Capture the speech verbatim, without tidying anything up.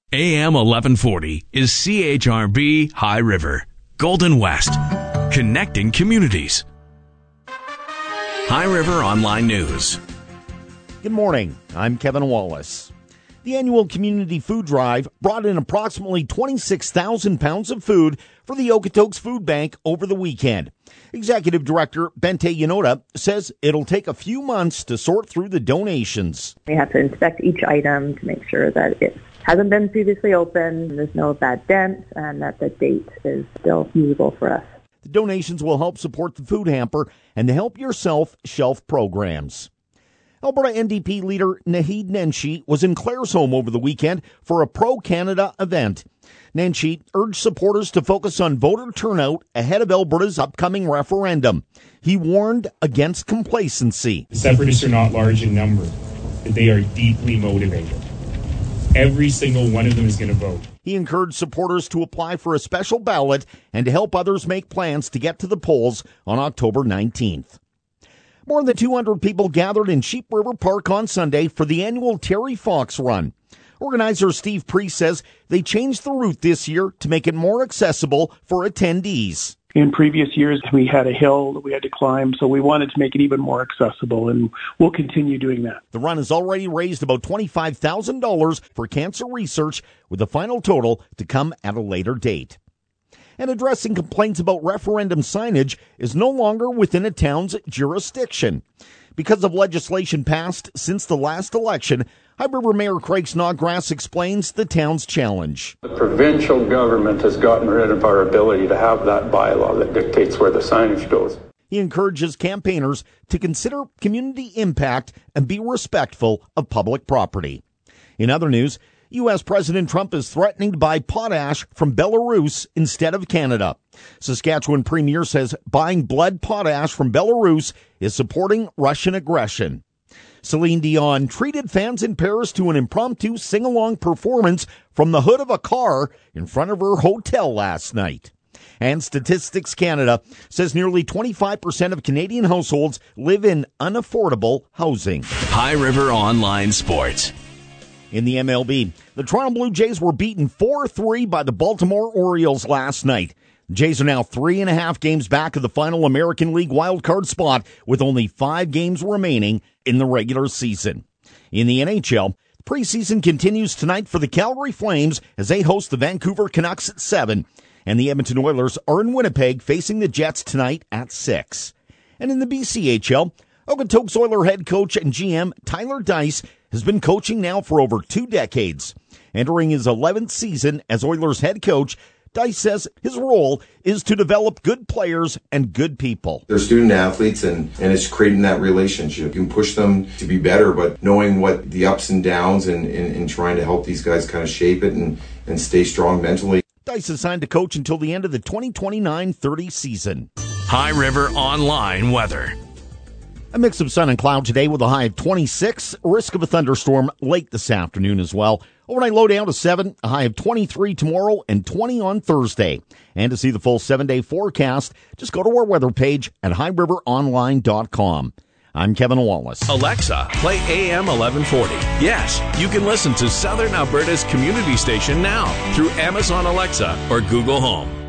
A M eleven forty is C H R B High River, Golden West, connecting communities. High River Online News. Good morning. I'm Kevin Wallace. The annual Community Food Drive brought in approximately twenty-six thousand pounds of food for the Okotoks Food Bank over the weekend. Executive Director Bente Yanoda says it'll take a few months to sort through the donations. We have to inspect each item to make sure that it hasn't been previously opened, there's no bad dent, and that the date is still usable for us. The donations will help support the food hamper and the Help Yourself shelf programs. Alberta N D P leader Naheed Nenshi was in Claresholm over the weekend for a pro-Canada event. Nenshi urged supporters to focus on voter turnout ahead of Alberta's upcoming referendum. He warned against complacency. The Separatists are not large in number, but they are deeply motivated. Every single one of them is going to vote. He encouraged supporters to apply for a special ballot and to help others make plans to get to the polls on October nineteenth. More than two hundred people gathered in Sheep River Park on Sunday for the annual Terry Fox Run. Organizer Steve Priest says they changed the route this year to make it more accessible for attendees. In previous years, we had a hill that we had to climb, so we wanted to make it even more accessible, and we'll continue doing that. The run has already raised about twenty-five thousand dollars for cancer research, with the final total to come at a later date. And addressing complaints about referendum signage is no longer within a town's jurisdiction. Because of legislation passed since the last election, High River Mayor Craig Snodgrass explains the town's challenge. The provincial government has gotten rid of our ability to have that bylaw that dictates where the signage goes. He encourages campaigners to consider community impact and be respectful of public property. In other news, U S President Trump is threatening to buy potash from Belarus instead of Canada. Saskatchewan Premier says buying blood potash from Belarus is supporting Russian aggression. Celine Dion treated fans in Paris to an impromptu sing-along performance from the hood of a car in front of her hotel last night. And Statistics Canada says nearly twenty-five percent of Canadian households live in unaffordable housing. High River Online Sports. In the M L B, the Toronto Blue Jays were beaten four three by the Baltimore Orioles last night. The Jays are now three and a half games back of the final American League wildcard spot with only five games remaining in the regular season. In the N H L, preseason continues tonight for the Calgary Flames as they host the Vancouver Canucks at seven, and the Edmonton Oilers are in Winnipeg facing the Jets tonight at six. And in the B C H L, Okotoks Oiler head coach and G M Tyler Dice has been coaching now for over two decades. Entering his eleventh season as Oilers head coach, Dice says his role is to develop good players and good people. They're student athletes, and, and it's creating that relationship. You can push them to be better, but knowing what the ups and downs and, and, and trying to help these guys kind of shape it and, and stay strong mentally. Dice is signed to coach until the end of the twenty twenty-nine thirty season. High River Online Weather. A mix of sun and cloud today with a high of twenty-six. Risk of a thunderstorm late this afternoon as well. Overnight low down to seven, a high of twenty-three tomorrow and twenty on Thursday. And to see the full seven-day forecast, just go to our weather page at high river online dot com. I'm Kevin Wallace. Alexa, play A M eleven forty. Yes, you can listen to Southern Alberta's community station now through Amazon Alexa or Google Home.